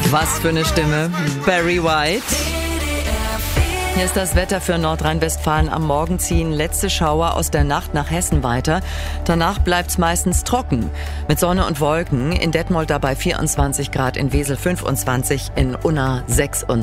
Was für eine Stimme. Barry White. Hier ist das Wetter für Nordrhein-Westfalen. Am Morgen ziehen letzte Schauer aus der Nacht nach Hessen weiter. Danach bleibt's meistens trocken. Mit Sonne und Wolken. In Detmold dabei 24 Grad, in Wesel 25, in Unna 26.